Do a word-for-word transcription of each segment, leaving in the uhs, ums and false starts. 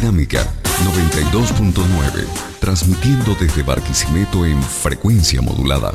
Dinámica noventa y dos punto nueve, transmitiendo desde Barquisimeto en frecuencia modulada.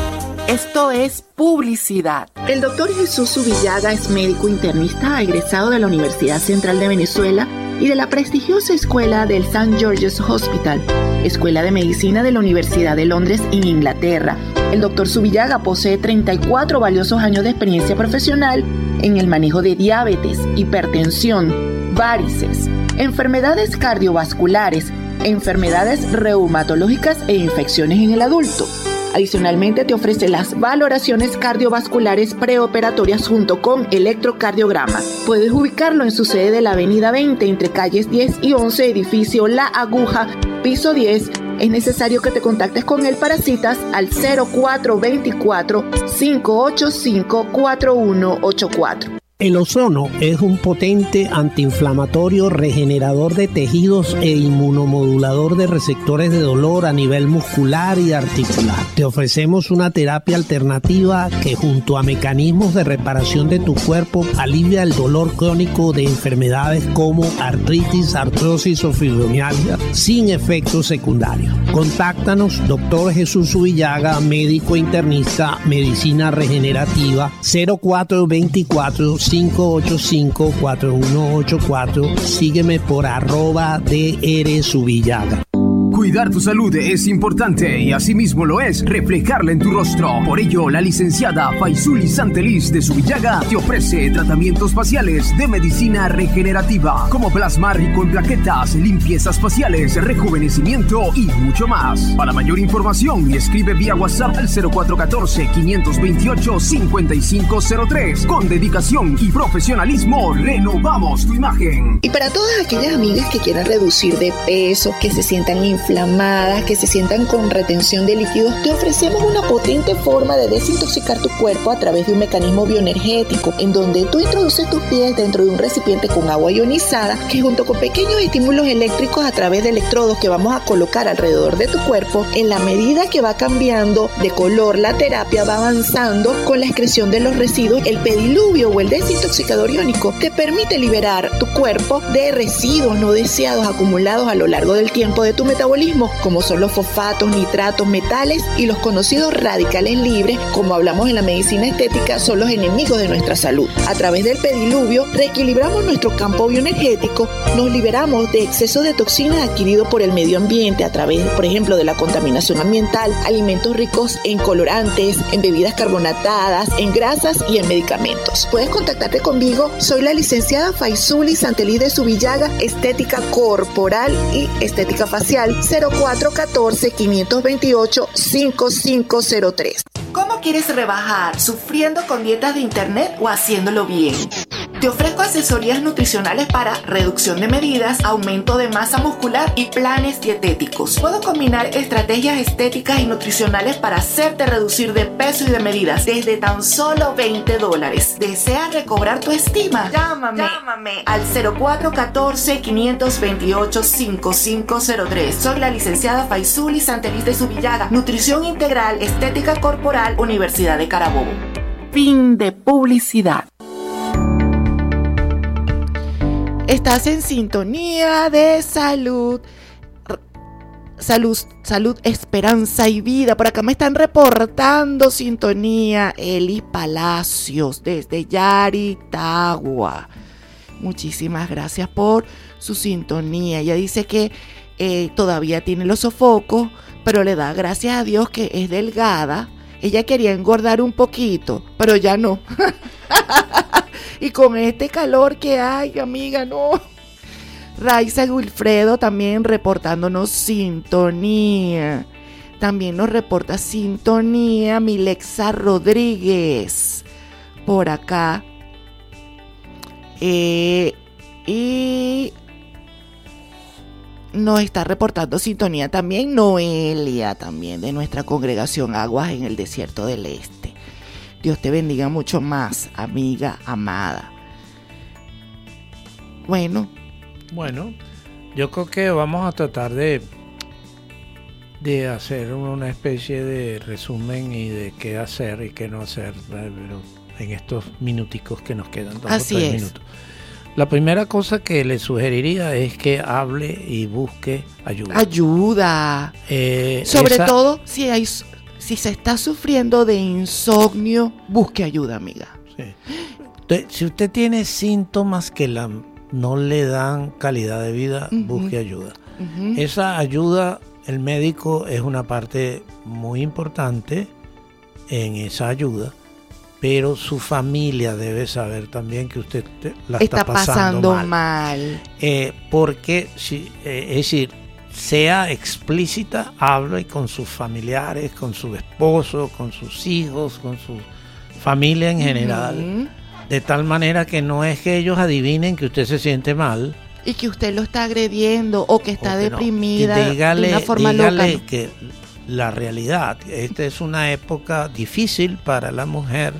Esto es publicidad. El doctor Jesús Subillaga es médico internista egresado de la Universidad Central de Venezuela y de la prestigiosa escuela del Saint George's Hospital, Escuela de Medicina de la Universidad de Londres en Inglaterra. El doctor Subillaga posee treinta y cuatro valiosos años de experiencia profesional en el manejo de diabetes, hipertensión, varices, enfermedades cardiovasculares, enfermedades reumatológicas e infecciones en el adulto. Adicionalmente te ofrece las valoraciones cardiovasculares preoperatorias junto con electrocardiograma. Puedes ubicarlo en su sede de la avenida veinte entre calles diez y once, edificio La Aguja, piso diez. Es necesario que te contactes con él para citas al cero cuatro dos cuatro, cinco ocho cinco, cuatro uno ocho cuatro. El ozono es un potente antiinflamatorio, regenerador de tejidos e inmunomodulador de receptores de dolor a nivel muscular y articular. Te ofrecemos una terapia alternativa que, junto a mecanismos de reparación de tu cuerpo, alivia el dolor crónico de enfermedades como artritis, artrosis o fibromialgia sin efectos secundarios. Contáctanos, doctor Jesús Subillaga, médico internista, medicina regenerativa, cero cuatro dos cuatro, cinco ocho cinco, cuatro uno ocho cuatro. Sígueme por arroba dr Subillaga. Cuidar tu salud es importante y asimismo lo es reflejarla en tu rostro. Por ello, la licenciada Faisuli Santeliz de Subillaga te ofrece tratamientos faciales de medicina regenerativa como plasma rico en plaquetas, limpiezas faciales, rejuvenecimiento y mucho más. Para mayor información, escribe vía WhatsApp al cero cuatro uno cuatro, cinco dos ocho, cinco cinco cero tres. Con dedicación y profesionalismo, renovamos tu imagen. Y para todas aquellas amigas que quieran reducir de peso, que se sientan inflamadas, que se sientan con retención de líquidos, te ofrecemos una potente forma de desintoxicar tu cuerpo a través de un mecanismo bioenergético, en donde tú introduces tus pies dentro de un recipiente con agua ionizada, que junto con pequeños estímulos eléctricos a través de electrodos que vamos a colocar alrededor de tu cuerpo, en la medida que va cambiando de color la terapia, va avanzando con la excreción de los residuos. El pediluvio o el desintoxicador iónico te permite liberar tu cuerpo de residuos no deseados acumulados a lo largo del tiempo de tu metabolismo, como son los fosfatos, nitratos, metales y los conocidos radicales libres, como hablamos en la medicina estética, son los enemigos de nuestra salud. A través del pediluvio reequilibramos nuestro campo bioenergético, nos liberamos de exceso de toxinas adquiridos por el medio ambiente a través, por ejemplo, de la contaminación ambiental, alimentos ricos en colorantes, en bebidas carbonatadas, en grasas y en medicamentos. Puedes contactarte conmigo, soy la licenciada Faisuli Santeliz de Subillaga, estética corporal y estética facial, cero cuatro uno cuatro, cinco dos ocho, cinco cinco cero tres. ¿Cómo quieres rebajar? ¿Sufriendo con dietas de internet o haciéndolo bien? Te ofrezco asesorías nutricionales para reducción de medidas, aumento de masa muscular y planes dietéticos. Puedo combinar estrategias estéticas y nutricionales para hacerte reducir de peso y de medidas desde tan solo veinte dólares. ¿Deseas recobrar tu estima? Llámame, Llámame al cero cuatro uno cuatro, cinco dos ocho, cinco cinco cero tres. Soy la licenciada Faisuli Santeliz de Subillaga, Nutrición Integral, Estética Corporal, Universidad de Carabobo. Fin de publicidad. Estás en sintonía de salud, salud, salud, esperanza y vida. Por acá me están reportando sintonía Eli Palacios desde Yaritagua. Muchísimas gracias por su sintonía. Ella dice que eh, todavía tiene los sofocos, pero le da gracias a Dios que es delgada. Ella quería engordar un poquito, pero ya no. Y con este calor que hay, amiga, no. Raiza Wilfredo también reportándonos sintonía. También nos reporta sintonía Milexa Rodríguez por acá. Eh, y nos está reportando sintonía también Noelia, también de nuestra congregación Aguas en el Desierto del Este. Dios te bendiga mucho más, amiga amada. Bueno. Bueno, yo creo que vamos a tratar de, de hacer una especie de resumen y de qué hacer y qué no hacer, pero en estos minuticos que nos quedan. Dos Así o tres es. Minutos. La primera cosa que le sugeriría es que hable y busque ayuda. Ayuda. Eh, Sobre esa, todo si hay, si se está sufriendo de insomnio, busque ayuda, amiga. Sí. Entonces, si usted tiene síntomas que la, no le dan calidad de vida, uh-huh. busque ayuda. Uh-huh. Esa ayuda, el médico es una parte muy importante en esa ayuda, pero su familia debe saber también que usted te, la está, está pasando, pasando mal. mal. Eh, porque, si, eh, es decir, sea explícita, hable con sus familiares, con su esposo, con sus hijos, con su familia en general, uh-huh. de tal manera que no es que ellos adivinen que usted se siente mal. Y que usted lo está agrediendo o que está o que deprimida no. dígale, de una forma dígale loca. Que la realidad, esta es una época difícil para la mujer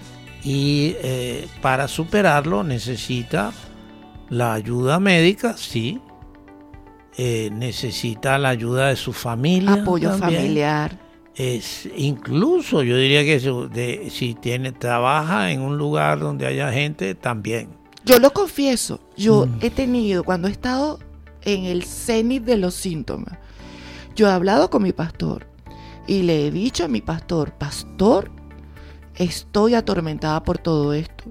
y eh, para superarlo necesita la ayuda médica, sí, eh, necesita la ayuda de su familia, apoyo también. familiar. Es, incluso yo diría que su, de, si tiene trabaja en un lugar donde haya gente, también. Yo lo confieso, yo mm. he tenido, cuando he estado en el cenit de los síntomas, yo he hablado con mi pastor y le he dicho a mi pastor, pastor, estoy atormentada por todo esto.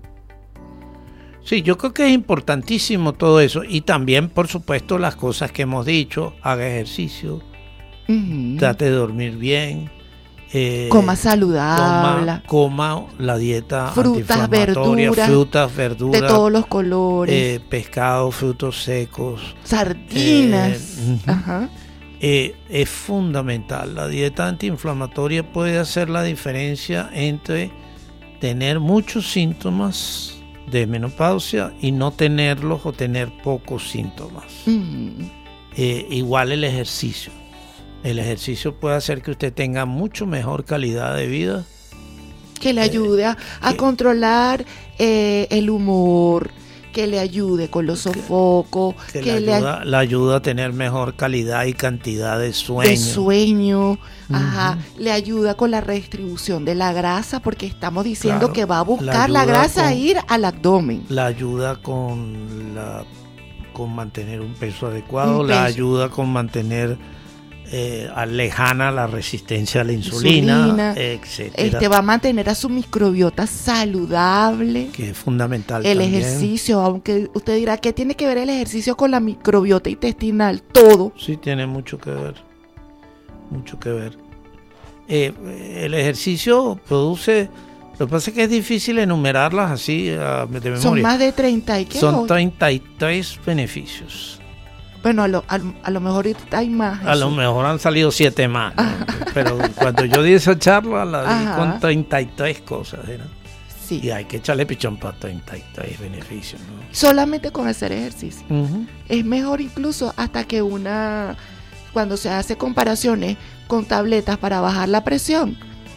Sí, yo creo que es importantísimo todo eso y también, por supuesto, las cosas que hemos dicho, haga ejercicio, uh-huh. trate de dormir bien. Eh, coma saludable, coma, coma la dieta frutas, antiinflamatoria, verduras, frutas, verduras de todos los colores, eh, pescado, frutos secos, sardinas. Eh, uh-huh. Ajá. Eh, es fundamental. La dieta antiinflamatoria puede hacer la diferencia entre tener muchos síntomas de menopausia y no tenerlos o tener pocos síntomas. Mm. Eh, igual el ejercicio. El ejercicio puede hacer que usted tenga mucho mejor calidad de vida. Que le ayude a, a controlar eh, el humor, que le ayude con los sofocos, que, que, que le ayuda, le ayuda a tener mejor calidad y cantidad de sueño. De sueño, uh-huh. ajá, le ayuda con la redistribución de la grasa, porque estamos diciendo claro, que va a buscar la, la grasa a ir al abdomen. La ayuda con la con mantener un peso adecuado, un peso. La ayuda con mantener Eh, lejana la resistencia a la insulina, insulina etcétera. Este va a mantener a su microbiota saludable, que es fundamental. El también. ejercicio, aunque usted dirá, ¿qué tiene que ver el ejercicio con la microbiota intestinal? Todo. Sí, tiene mucho que ver, mucho que ver. Eh, el ejercicio produce, lo que pasa es que es difícil enumerarlas así uh, de memoria. Son más de treinta y qué. Son treinta y tres beneficios. Bueno, a lo, a, a lo mejor hay más. A eso. Lo mejor han salido siete más, ¿no? Pero cuando yo di esa charla, la di Ajá. con treinta y tres cosas, ¿no? Sí. Y hay que echarle pichón para treinta y tres beneficios, ¿no? Solamente con hacer ejercicio. Uh-huh. Es mejor incluso hasta que una, cuando se hace comparaciones con tabletas para bajar la presión.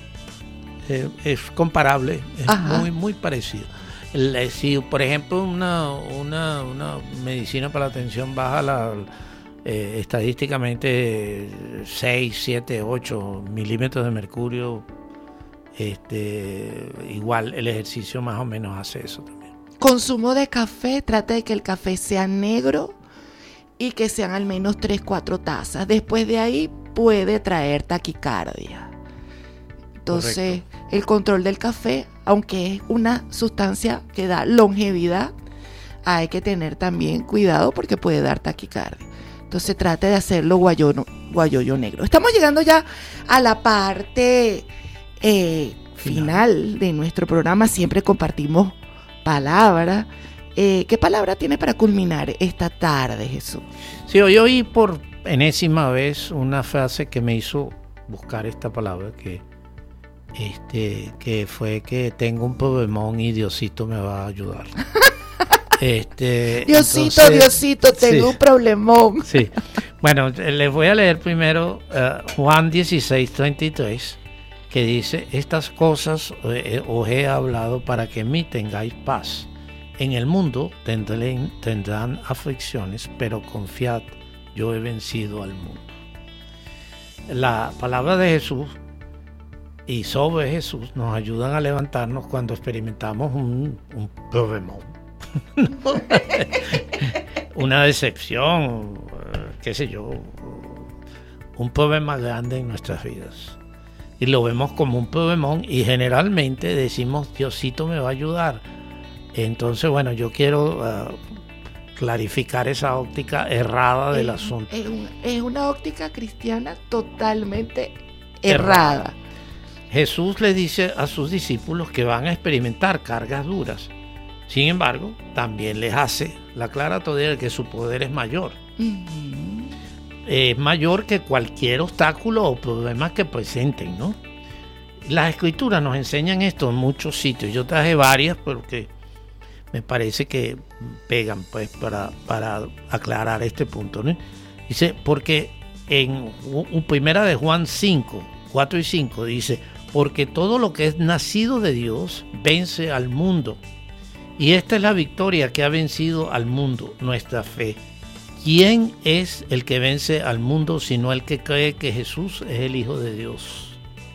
Eh, es comparable, es Ajá. muy, muy parecido. Si, por ejemplo, una, una, una medicina para la tensión baja la, eh, estadísticamente seis, siete, ocho milímetros de mercurio, este, igual el ejercicio más o menos hace eso también. Consumo de café, trate de que el café sea negro y que sean al menos tres, cuatro tazas. Después de ahí puede traer taquicardia. Entonces, correcto. El control del café, aunque es una sustancia que da longevidad, hay que tener también cuidado porque puede dar taquicardia. Entonces, trate de hacerlo guayono, guayoyo negro. Estamos llegando ya a la parte eh, final de nuestro programa. Siempre compartimos palabras. Eh, ¿Qué palabra tiene para culminar esta tarde, Jesús? Sí, hoy oí por enésima vez una frase que me hizo buscar esta palabra, que Este, que fue que tengo un problemón y Diosito me va a ayudar. este, Diosito, entonces, Diosito, tengo sí, un problemón. Sí. Bueno, les voy a leer primero uh, Juan dieciséis, treinta y tres, que dice: estas cosas eh, os he hablado para que en mí tengáis paz. En el mundo tendrán, tendrán aflicciones, pero confiad, yo he vencido al mundo. La palabra de Jesús y sobre Jesús nos ayudan a levantarnos cuando experimentamos un, un problemón. ¿no? Una decepción, qué sé yo, un problema grande en nuestras vidas. Y lo vemos como un problemón y generalmente decimos, Diosito me va a ayudar. Entonces, bueno, yo quiero uh, clarificar esa óptica errada del es, asunto. Es, un, es una óptica cristiana totalmente errada. errada. Jesús le dice a sus discípulos que van a experimentar cargas duras. Sin embargo, también les hace la aclaratoria de que su poder es mayor. Uh-huh. Es mayor que cualquier obstáculo o problema que presenten, ¿no? Las escrituras nos enseñan esto en muchos sitios. Yo traje varias porque me parece que pegan, pues, para, para aclarar este punto, ¿no? Dice, porque en primera de Juan cinco, cuatro y cinco dice, porque todo lo que es nacido de Dios vence al mundo. Y esta es la victoria que ha vencido al mundo, nuestra fe. ¿Quién es el que vence al mundo sino el que cree que Jesús es el Hijo de Dios?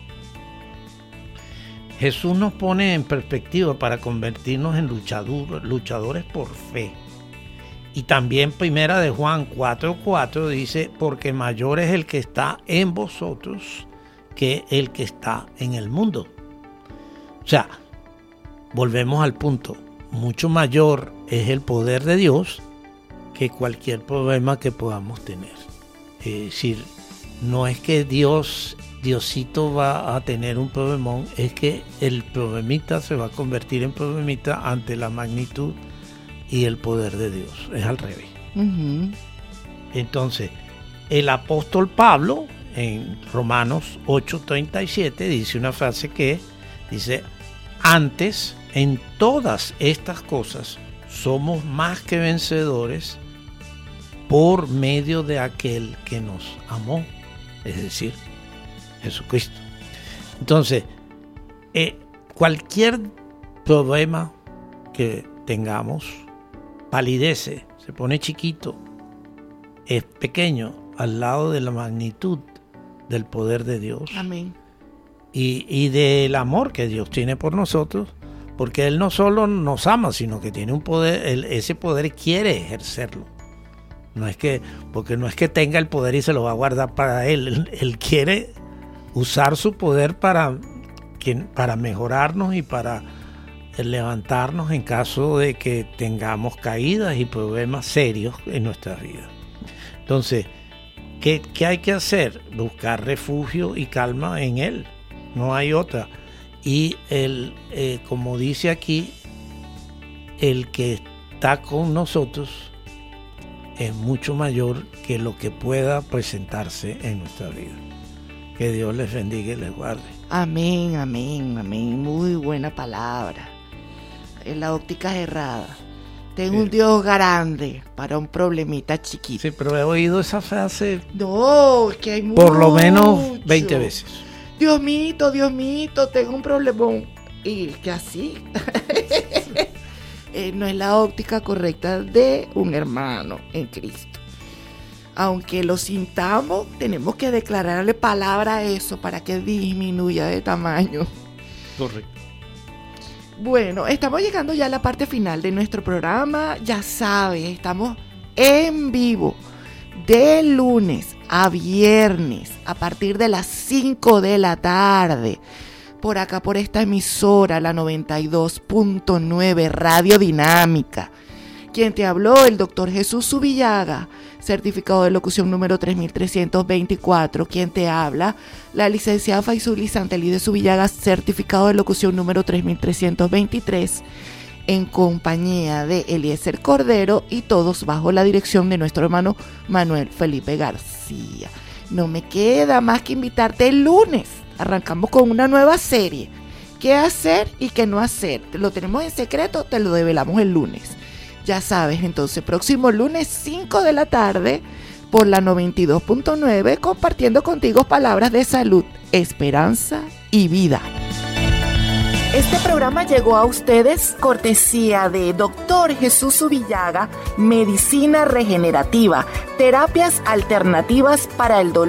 Jesús nos pone en perspectiva para convertirnos en luchador, luchadores por fe. Y también primera de Juan cuatro cuatro dice, porque mayor es el que está en vosotros que el que está en el mundo. O sea, volvemos al punto. Mucho mayor es el poder de Dios que cualquier problema que podamos tener. Es decir, no es que Dios, Diosito va a tener un problemón, es que el problemita se va a convertir en problemita ante la magnitud y el poder de Dios. Es al revés. Uh-huh. Entonces, el apóstol Pablo en Romanos ocho treinta y siete dice una frase que dice, antes en todas estas cosas somos más que vencedores por medio de aquel que nos amó, es decir, Jesucristo. Entonces, eh, cualquier problema que tengamos palidece, se pone chiquito, es pequeño al lado de la magnitud del poder de Dios. Amén. Y, y del amor que Dios tiene por nosotros, porque Él no solo nos ama, sino que tiene un poder, él, ese poder quiere ejercerlo. No es que, porque no es que tenga el poder y se lo va a guardar para Él, Él, él quiere usar su poder para, que, para mejorarnos y para levantarnos en caso de que tengamos caídas y problemas serios en nuestras vidas. Entonces, ¿qué, qué hay que hacer? Buscar refugio y calma en Él. No hay otra. Y el, eh, como dice aquí, el que está con nosotros es mucho mayor que lo que pueda presentarse en nuestra vida. Que Dios les bendiga y les guarde. Amén, amén, amén. Muy buena palabra. En la óptica errada. Tengo sí. un Dios grande para un problemita chiquito. Sí, pero he oído esa frase. No, es que hay por mucho. Lo menos veinte veces. Dios mío, Dios mío, tengo un problemón. Y que así. eh, no es la óptica correcta de un hermano en Cristo. Aunque lo sintamos, tenemos que declararle palabra a eso para que disminuya de tamaño. Correcto. Bueno, estamos llegando ya a la parte final de nuestro programa. Ya sabes, estamos en vivo de lunes a viernes a partir de las cinco de la tarde. Por acá, por esta emisora, la noventa y dos punto nueve Radio Dinámica. Quien te habló, el doctor Jesús Subillaga, certificado de locución número tres mil trescientos veinticuatro. Quien te habla, la licenciada Faisuli Santelí de Subillaga, certificado de locución número tres mil trescientos veintitrés, en compañía de Eliezer Cordero y todos bajo la dirección de nuestro hermano Manuel Felipe García. No me queda más que invitarte el lunes. Arrancamos con una nueva serie. ¿Qué hacer y qué no hacer? Lo tenemos en secreto, te lo develamos el lunes. Ya sabes, entonces, próximo lunes cinco de la tarde por la noventa y dos punto nueve, compartiendo contigo palabras de salud, esperanza y vida. Este programa llegó a ustedes cortesía de doctor Jesús Subillaga, Medicina Regenerativa, Terapias Alternativas para el Dolor,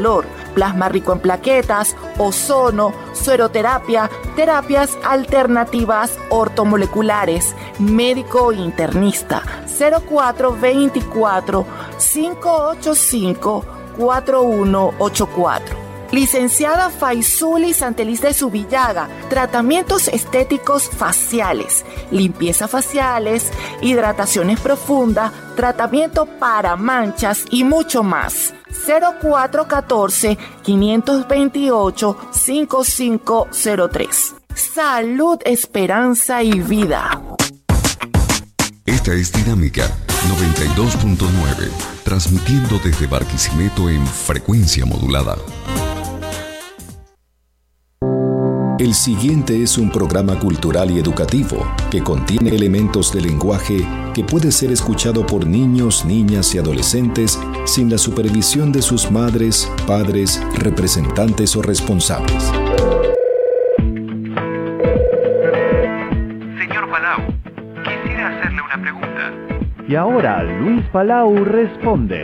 plasma rico en plaquetas, ozono, sueroterapia, terapias alternativas ortomoleculares, médico internista. Cero cuatro veinticuatro, cinco ocho cinco, cuatro uno ocho cuatro. Licenciada Faisuli Santeliz de Subillaga, tratamientos estéticos faciales, limpieza faciales, hidrataciones profundas, tratamiento para manchas y mucho más. cero cuatro uno cuatro, cinco dos ocho, cinco cinco cero tres. Salud, esperanza y vida. Esta es Dinámica noventa y dos punto nueve, transmitiendo desde Barquisimeto en frecuencia modulada. El siguiente es un programa cultural y educativo que contiene elementos de lenguaje que puede ser escuchado por niños, niñas y adolescentes sin la supervisión de sus madres, padres, representantes o responsables. Señor Palau, quisiera hacerle una pregunta. Y ahora Luis Palau responde.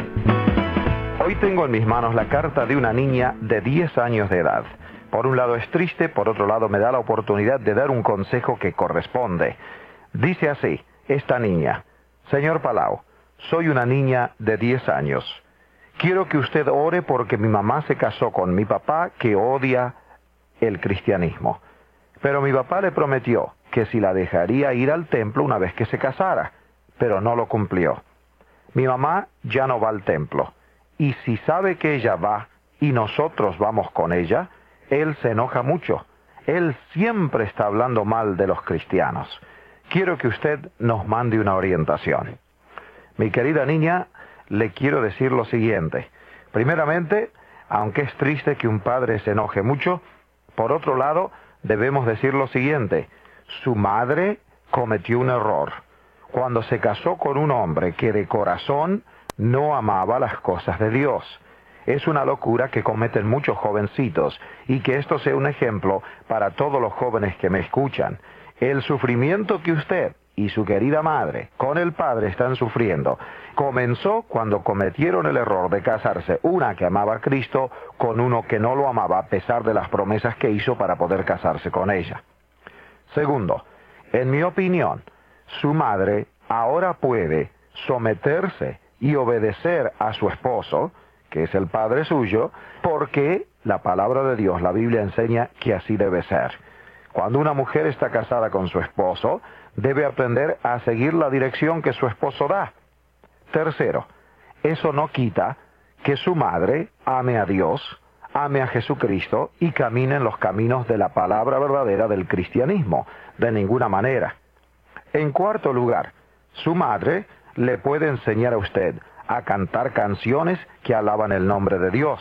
Hoy tengo en mis manos la carta de una niña de diez años de edad. Por un lado es triste, por otro lado me da la oportunidad de dar un consejo que corresponde. Dice así, esta niña: Señor Palau, soy una niña de diez años. Quiero que usted ore porque mi mamá se casó con mi papá, que odia el cristianismo. Pero mi papá le prometió que si la dejaría ir al templo una vez que se casara, pero no lo cumplió. Mi mamá ya no va al templo, y si sabe que ella va y nosotros vamos con ella, él se enoja mucho. Él siempre está hablando mal de los cristianos. Quiero que usted nos mande una orientación. Mi querida niña, le quiero decir lo siguiente. Primeramente, aunque es triste que un padre se enoje mucho, por otro lado, debemos decir lo siguiente. Su madre cometió un error cuando se casó con un hombre que de corazón no amaba las cosas de Dios. Es una locura que cometen muchos jovencitos, y que esto sea un ejemplo para todos los jóvenes que me escuchan. El sufrimiento que usted y su querida madre con el padre están sufriendo comenzó cuando cometieron el error de casarse una que amaba a Cristo con uno que no lo amaba, a pesar de las promesas que hizo para poder casarse con ella. Segundo, en mi opinión, su madre ahora puede someterse y obedecer a su esposo, que es el padre suyo, porque la palabra de Dios, la Biblia, enseña que así debe ser. Cuando una mujer está casada con su esposo, debe aprender a seguir la dirección que su esposo da. Tercero, eso no quita que su madre ame a Dios, ame a Jesucristo y camine en los caminos de la palabra verdadera del cristianismo, de ninguna manera. En cuarto lugar, su madre le puede enseñar a usted a cantar canciones que alaban el nombre de Dios,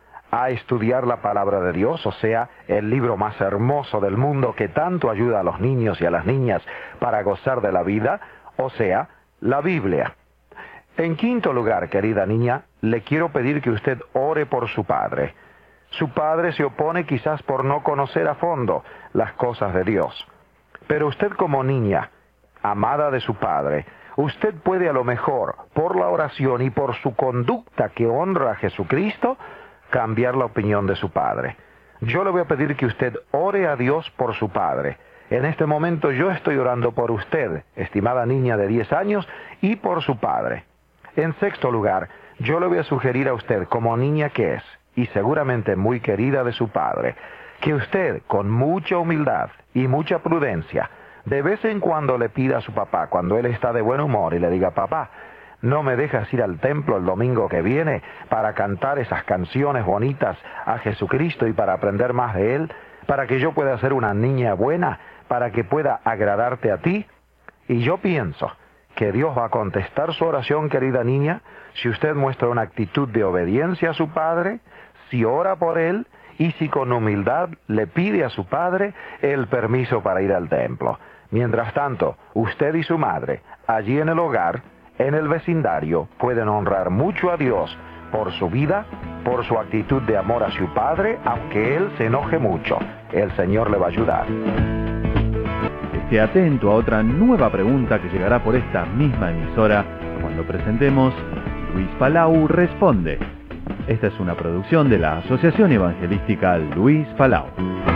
a estudiar la palabra de Dios, o sea, el libro más hermoso del mundo que tanto ayuda a los niños y a las niñas para gozar de la vida, o sea, la Biblia. En quinto lugar, querida niña, le quiero pedir que usted ore por su padre. Su padre se opone quizás por no conocer a fondo las cosas de Dios. Pero usted como niña, amada de su padre, usted puede a lo mejor, por la oración y por su conducta que honra a Jesucristo, cambiar la opinión de su padre. Yo le voy a pedir que usted ore a Dios por su padre. En este momento yo estoy orando por usted, estimada niña de diez años, y por su padre. En sexto lugar, yo le voy a sugerir a usted, como niña que es, y seguramente muy querida de su padre, que usted, con mucha humildad y mucha prudencia, de vez en cuando le pida a su papá, cuando él está de buen humor, y le diga: papá, ¿no me dejas ir al templo el domingo que viene para cantar esas canciones bonitas a Jesucristo y para aprender más de Él, para que yo pueda ser una niña buena, para que pueda agradarte a ti? Y yo pienso que Dios va a contestar su oración, querida niña, si usted muestra una actitud de obediencia a su padre, si ora por él y si con humildad le pide a su padre el permiso para ir al templo. Mientras tanto, usted y su madre, allí en el hogar, en el vecindario, pueden honrar mucho a Dios por su vida, por su actitud de amor a su padre, aunque él se enoje mucho. El Señor le va a ayudar. Esté atento a otra nueva pregunta que llegará por esta misma emisora cuando presentemos Luis Palau Responde. Esta es una producción de la Asociación Evangelística Luis Palau.